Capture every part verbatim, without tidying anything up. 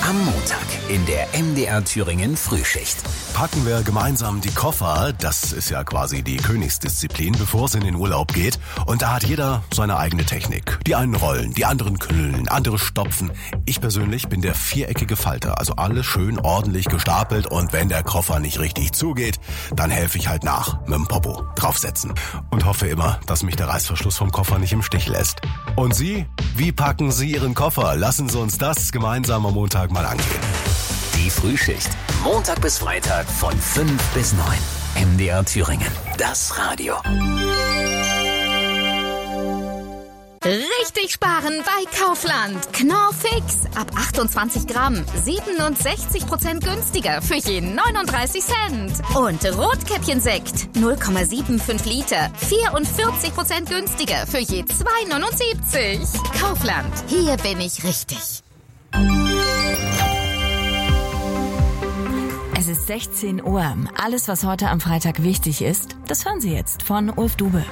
Am Montag in der M D R Thüringen Frühschicht. Packen wir gemeinsam die Koffer, das ist ja quasi die Königsdisziplin, bevor es in den Urlaub geht. Und da hat jeder seine eigene Technik. Die einen rollen, die anderen knüllen, andere stopfen. Ich persönlich bin der viereckige Falter, also alles schön ordentlich gestapelt. Und wenn der Koffer nicht richtig zugeht, dann helfe ich halt nach, mit dem Popo draufsetzen. Und hoffe immer, dass mich der Reißverschluss vom Koffer nicht im Stich lässt. Und Sie? Wie packen Sie Ihren Koffer? Lassen Sie uns das gemeinsam am Montag mal angehen. Die Frühschicht. Montag bis Freitag von fünf bis neun. M D R Thüringen. Das Radio. Richtig sparen bei Kaufland. Knorr Fix. Ab achtundzwanzig Gramm. siebenundsechzig Prozent günstiger für jeden neununddreißig Cent. Und Rotkäppchensekt. null Komma fünfundsiebzig Liter. vierundvierzig Prozent günstiger für je zwei neunundsiebzig. Kaufland. Hier bin ich richtig. Es ist sechzehn Uhr. Alles, was heute am Freitag wichtig ist, das hören Sie jetzt von Ulf Dube.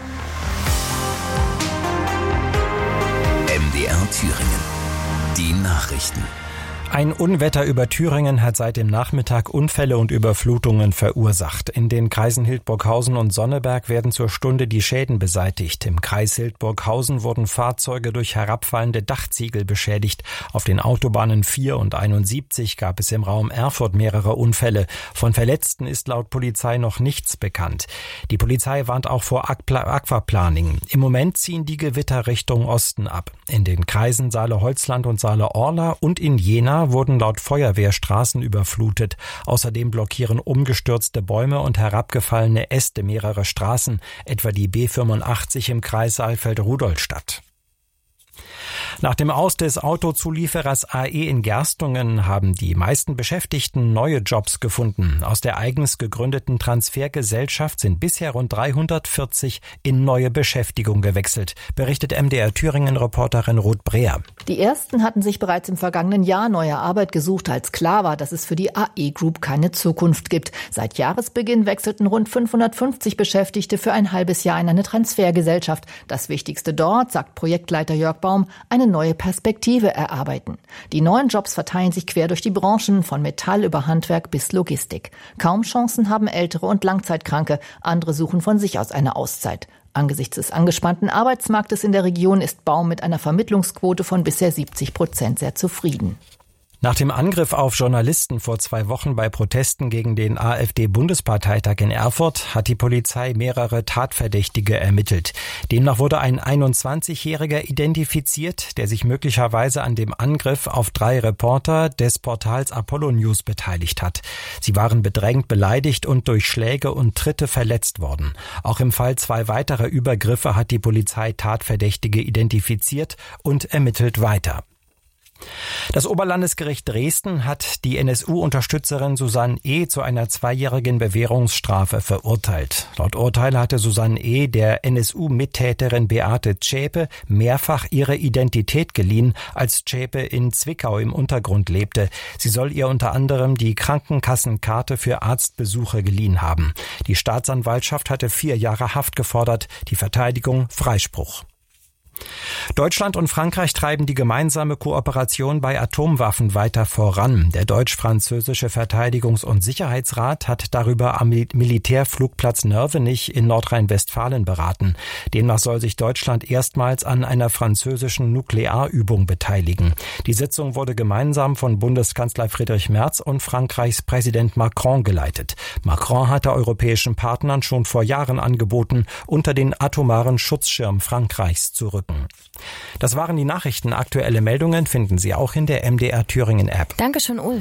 M D R Thüringen. Die Nachrichten. Ein Unwetter über Thüringen hat seit dem Nachmittag Unfälle und Überflutungen verursacht. In den Kreisen Hildburghausen und Sonneberg werden zur Stunde die Schäden beseitigt. Im Kreis Hildburghausen wurden Fahrzeuge durch herabfallende Dachziegel beschädigt. Auf den Autobahnen vier und einundsiebzig gab es im Raum Erfurt mehrere Unfälle. Von Verletzten ist laut Polizei noch nichts bekannt. Die Polizei warnt auch vor Aquaplaning. Im Moment ziehen die Gewitter Richtung Osten ab. In den Kreisen Saale-Holzland und Saale-Orla und in Jena wurden laut Feuerwehr Straßen überflutet. Außerdem blockieren umgestürzte Bäume und herabgefallene Äste mehrere Straßen, etwa die B fünfundachtzig im Kreis Saalfeld-Rudolstadt. Nach dem Aus des Autozulieferers A E in Gerstungen haben die meisten Beschäftigten neue Jobs gefunden. Aus der eigens gegründeten Transfergesellschaft sind bisher rund dreihundertvierzig in neue Beschäftigung gewechselt, berichtet M D R Thüringen-Reporterin Ruth Breer. Die ersten hatten sich bereits im vergangenen Jahr neue Arbeit gesucht, als klar war, dass es für die A E Group keine Zukunft gibt. Seit Jahresbeginn wechselten rund fünfhundertfünfzig Beschäftigte für ein halbes Jahr in eine Transfergesellschaft. Das Wichtigste dort, sagt Projektleiter Jörg Baum, eine neue Perspektive erarbeiten. Die neuen Jobs verteilen sich quer durch die Branchen, von Metall über Handwerk bis Logistik. Kaum Chancen haben Ältere und Langzeitkranke. Andere suchen von sich aus eine Auszeit. Angesichts des angespannten Arbeitsmarktes in der Region ist Baum mit einer Vermittlungsquote von bisher siebzig Prozent sehr zufrieden. Nach dem Angriff auf Journalisten vor zwei Wochen bei Protesten gegen den AfD-Bundesparteitag in Erfurt hat die Polizei mehrere Tatverdächtige ermittelt. Demnach wurde ein einundzwanzigjähriger identifiziert, der sich möglicherweise an dem Angriff auf drei Reporter des Portals Apollo News beteiligt hat. Sie waren bedrängt, beleidigt und durch Schläge und Tritte verletzt worden. Auch im Fall zwei weiterer Übergriffe hat die Polizei Tatverdächtige identifiziert und ermittelt weiter. Das Oberlandesgericht Dresden hat die N S U-Unterstützerin Susanne E. zu einer zweijährigen Bewährungsstrafe verurteilt. Laut Urteil hatte Susanne E. der N S U-Mittäterin Beate Zschäpe mehrfach ihre Identität geliehen, als Zschäpe in Zwickau im Untergrund lebte. Sie soll ihr unter anderem die Krankenkassenkarte für Arztbesuche geliehen haben. Die Staatsanwaltschaft hatte vier Jahre Haft gefordert, die Verteidigung Freispruch. Deutschland und Frankreich treiben die gemeinsame Kooperation bei Atomwaffen weiter voran. Der deutsch-französische Verteidigungs- und Sicherheitsrat hat darüber am Militärflugplatz Nörvenich in Nordrhein-Westfalen beraten. Demnach soll sich Deutschland erstmals an einer französischen Nuklearübung beteiligen. Die Sitzung wurde gemeinsam von Bundeskanzler Friedrich Merz und Frankreichs Präsident Macron geleitet. Macron hatte europäischen Partnern schon vor Jahren angeboten, unter den atomaren Schutzschirm Frankreichs zu rücken. Das waren die Nachrichten. Aktuelle Meldungen finden Sie auch in der M D R Thüringen App. Dankeschön, Ulf.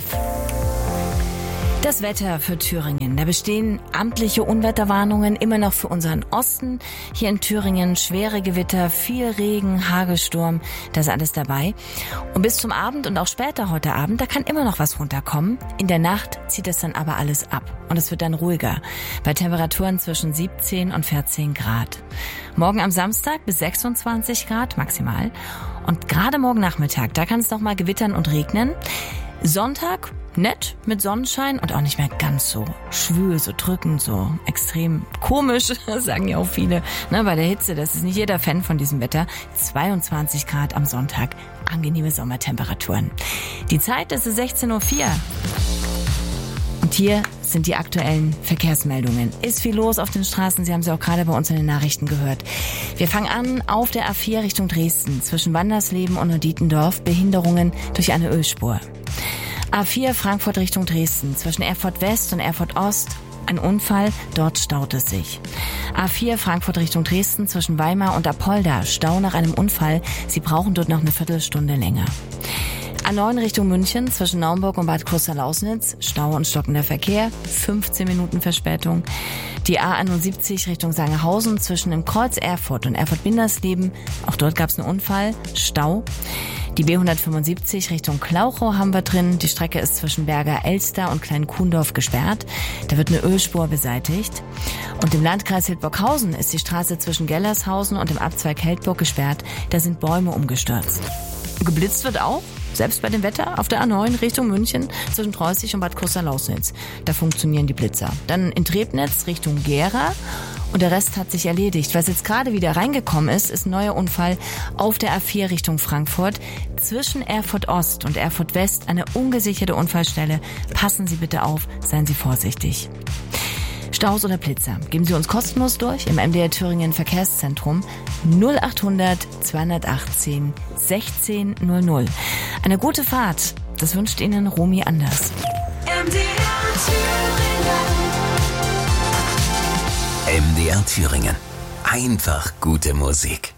Das Wetter für Thüringen. Da bestehen amtliche Unwetterwarnungen immer noch für unseren Osten. Hier in Thüringen schwere Gewitter, viel Regen, Hagelsturm, das ist alles dabei. Und bis zum Abend und auch später heute Abend, da kann immer noch was runterkommen. In der Nacht zieht es dann aber alles ab und es wird dann ruhiger. Bei Temperaturen zwischen siebzehn und vierzehn Grad. Morgen am Samstag bis sechsundzwanzig Grad maximal. Und gerade morgen Nachmittag, da kann es noch mal gewittern und regnen. Sonntag nett mit Sonnenschein und auch nicht mehr ganz so schwül, so drückend, so extrem komisch, sagen ja auch viele, ne, bei der Hitze. Das ist nicht jeder Fan von diesem Wetter. zweiundzwanzig Grad am Sonntag, angenehme Sommertemperaturen. Die Zeit ist sechzehn Uhr vier. Und hier sind die aktuellen Verkehrsmeldungen. Ist viel los auf den Straßen, Sie haben sie auch gerade bei uns in den Nachrichten gehört. Wir fangen an auf der A vier Richtung Dresden, zwischen Wandersleben und Norditendorf, Behinderungen durch eine Ölspur. A vier Frankfurt Richtung Dresden, zwischen Erfurt West und Erfurt Ost, ein Unfall, dort staut es sich. A vier Frankfurt Richtung Dresden, zwischen Weimar und Apolda, Stau nach einem Unfall, Sie brauchen dort noch eine Viertelstunde länger. A neun Richtung München, zwischen Naumburg und Bad Kreuznach-Lausnitz, Stau und stockender Verkehr, fünfzehn Minuten Verspätung. Die A einundsiebzig Richtung Sangerhausen, zwischen dem Kreuz Erfurt und Erfurt-Bindersleben, auch dort gab es einen Unfall, Stau. Die B hundertfünfundsiebzig Richtung Klauchau haben wir drin, die Strecke ist zwischen Berger Elster und Klein-Kuhndorf gesperrt, da wird eine Ölspur beseitigt. Und im Landkreis Hildburghausen ist die Straße zwischen Gellershausen und dem Abzweig Heldburg gesperrt, da sind Bäume umgestürzt. Geblitzt wird auch, selbst bei dem Wetter, auf der A neun Richtung München zwischen Preußig und Bad Kreuznach-Lausnitz. Da funktionieren die Blitzer. Dann in Trebnitz Richtung Gera und der Rest hat sich erledigt. Was jetzt gerade wieder reingekommen ist, ist ein neuer Unfall auf der A vier Richtung Frankfurt. Zwischen Erfurt Ost und Erfurt West eine ungesicherte Unfallstelle. Passen Sie bitte auf, seien Sie vorsichtig. Staus oder Blitzer, geben Sie uns kostenlos durch im M D R Thüringen Verkehrszentrum null achthundert zweihundertachtzehn sechzehn null null. Eine gute Fahrt, das wünscht Ihnen Romy Anders. M D R Thüringen. M D R Thüringen. Einfach gute Musik.